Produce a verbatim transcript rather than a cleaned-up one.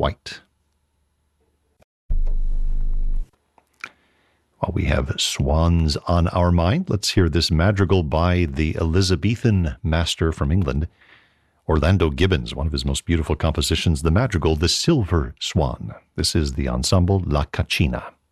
White. While we have swans on our mind, let's hear this madrigal by the Elizabethan master from England, Orlando Gibbons, one of his most beautiful compositions, the madrigal, The Silver Swan. This is the ensemble La Caccina.